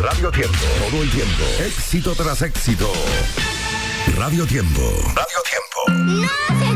Radio Tiempo. Todo el tiempo. Éxito tras éxito. Radio Tiempo. Radio Tiempo. ¡No se